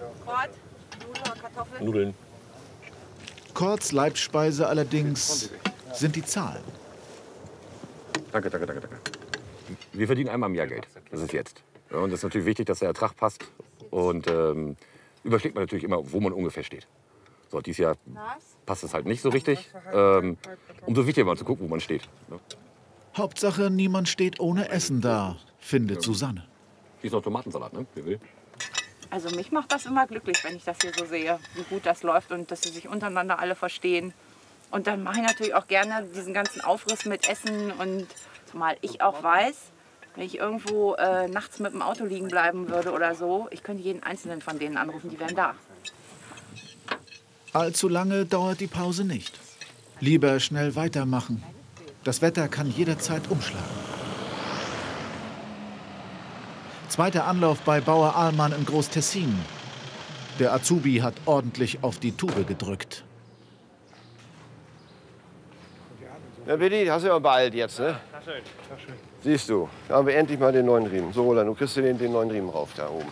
Nudeln. Kords Leibspeise allerdings sind die Zahlen. Danke. Wir verdienen einmal im Jahr Geld. Das ist jetzt. Ja, und das ist natürlich wichtig, dass der Ertrag passt. Und überschlägt man natürlich immer, wo man ungefähr steht. So, dieses Jahr passt es halt nicht so richtig. Umso wichtiger mal zu gucken, wo man steht. Ne? Hauptsache, niemand steht ohne Essen da, findet Susanne. Hier ist noch Tomatensalat, ne? Wer will? Also mich macht das immer glücklich, wenn ich das hier so sehe, wie gut das läuft und dass sie sich untereinander alle verstehen. Und dann mache ich natürlich auch gerne diesen ganzen Aufriss mit Essen und zumal ich auch weiß, wenn ich irgendwo nachts mit dem Auto liegen bleiben würde oder so, ich könnte jeden einzelnen von denen anrufen, die wären da. Allzu lange dauert die Pause nicht. Lieber schnell weitermachen. Das Wetter kann jederzeit umschlagen. Zweiter Anlauf bei Bauer Ahlmann in Groß-Tessin. Der Azubi hat ordentlich auf die Tube gedrückt. Ja, Willi, hast du ja beeilt jetzt, ne? Schön. Siehst du, da haben wir endlich mal den neuen Riemen. So, Roland, du kriegst den neuen Riemen rauf, da oben.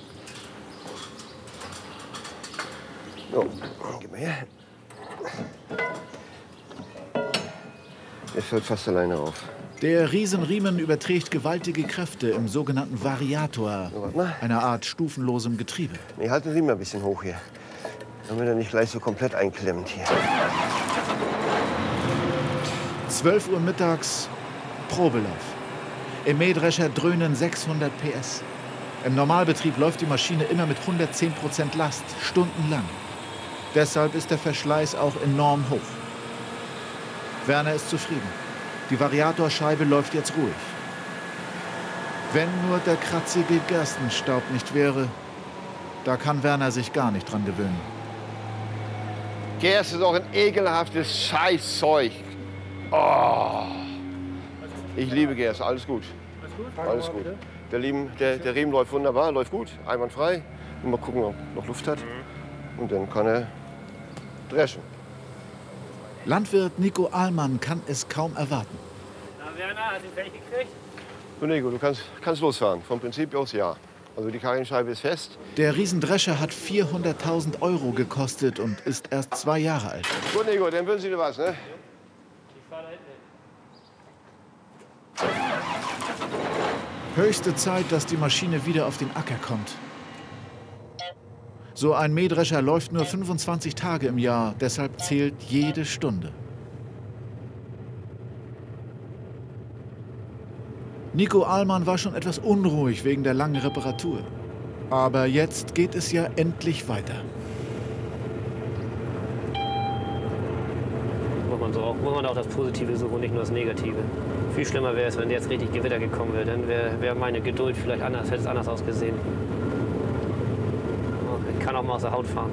So, gib mal her. Er fällt fast alleine rauf. Der Riesenriemen überträgt gewaltige Kräfte im sogenannten Variator, einer Art stufenlosem Getriebe. Nee, halt den Riemen ein bisschen hoch hier, damit er nicht gleich so komplett einklemmt hier. 12 Uhr mittags, Probelauf. Im Mähdrescher dröhnen 600 PS. Im Normalbetrieb läuft die Maschine immer mit 110% Last, stundenlang. Deshalb ist der Verschleiß auch enorm hoch. Werner ist zufrieden. Die Variatorscheibe läuft jetzt ruhig. Wenn nur der kratzige Gerstenstaub nicht wäre, da kann Werner sich gar nicht dran gewöhnen. Gerste ist auch ein ekelhaftes Scheißzeug. Oh. Ich liebe Gerste, alles gut. Alles gut. Der Riemen läuft wunderbar, läuft gut, einwandfrei. Mal gucken, ob er noch Luft hat. Und dann kann er dreschen. Landwirt Nico Ahlmann kann es kaum erwarten. Na, Werner, hast du ihn fertig gekriegt? So, Nico, du kannst losfahren. Vom Prinzip aus ja. Also die Karienscheibe ist fest. Der Riesendrescher hat 400.000 € gekostet und ist erst 2 Jahre alt. Gut, Nico, dann wünschen Sie dir was, ne? Ich fahr da hinten hin. Höchste Zeit, dass die Maschine wieder auf den Acker kommt. So ein Mähdrescher läuft nur 25 Tage im Jahr, deshalb zählt jede Stunde. Nico Ahlmann war schon etwas unruhig wegen der langen Reparatur. Aber jetzt geht es ja endlich weiter. Muss man auch das Positive suchen und nicht nur das Negative. Viel schlimmer wäre es, wenn jetzt richtig Gewitter gekommen wäre. Dann wäre meine Geduld vielleicht anders, hätte es anders ausgesehen. Ich kann auch mal aus der Haut fahren.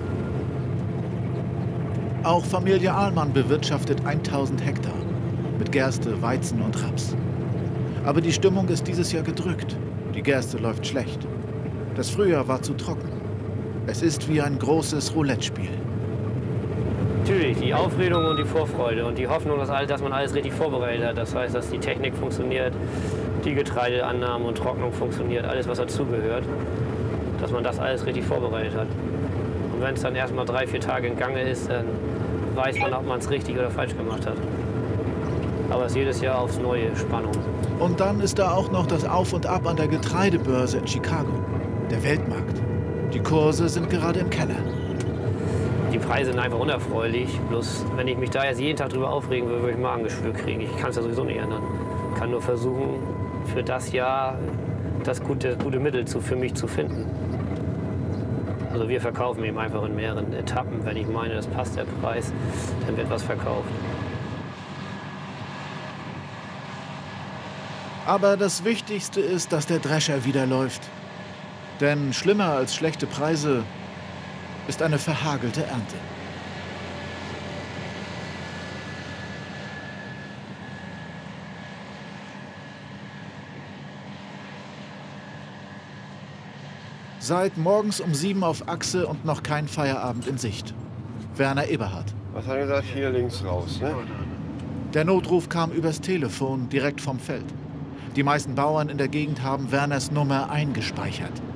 Auch Familie Ahlmann bewirtschaftet 1000 Hektar mit Gerste, Weizen und Raps. Aber die Stimmung ist dieses Jahr gedrückt. Die Gerste läuft schlecht. Das Frühjahr war zu trocken. Es ist wie ein großes Roulette-Spiel. Natürlich, die Aufregung und die Vorfreude und die Hoffnung, dass man alles richtig vorbereitet hat. Das heißt, dass die Technik funktioniert, die Getreideannahme und Trocknung funktioniert, alles, was dazugehört. Dass man das alles richtig vorbereitet hat. Und wenn es dann erst mal 3, 4 Tage in Gange ist, dann weiß man, ob man es richtig oder falsch gemacht hat. Aber es ist jedes Jahr aufs Neue Spannung. Und dann ist da auch noch das Auf und Ab an der Getreidebörse in Chicago, der Weltmarkt. Die Kurse sind gerade im Keller. Die Preise sind einfach unerfreulich. Bloß, wenn ich mich da jetzt jeden Tag drüber aufregen würde, würde ich Magengeschwür kriegen. Ich kann es ja sowieso nicht ändern. Ich kann nur versuchen, für das Jahr das gute Mittel für mich zu finden. Also wir verkaufen eben einfach in mehreren Etappen. Wenn ich meine, das passt der Preis, dann wird was verkauft. Aber das Wichtigste ist, dass der Drescher wieder läuft. Denn schlimmer als schlechte Preise ist eine verhagelte Ernte. Seit morgens um 7 auf Achse und noch kein Feierabend in Sicht. Werner Eberhardt. Was hat er gesagt? Hier links raus, ne? Der Notruf kam übers Telefon direkt vom Feld. Die meisten Bauern in der Gegend haben Werners Nummer eingespeichert.